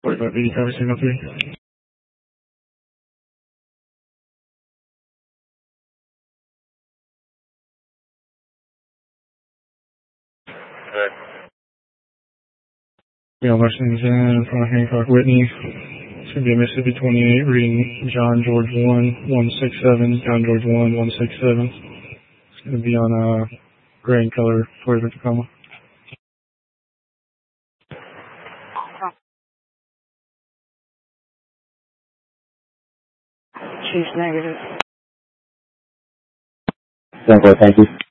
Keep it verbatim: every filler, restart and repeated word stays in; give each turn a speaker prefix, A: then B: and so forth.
A: forty-five eighty-five, signal three.
B: Good.
A: Male Mercedes in front of Hancock Whitney. It's going to be a Mississippi twenty-eight reading John George one, one six seven, John George one, one six seven. It's going to be on a gray and color Toyota Tacoma.
C: Chief's negative.
D: Thank you.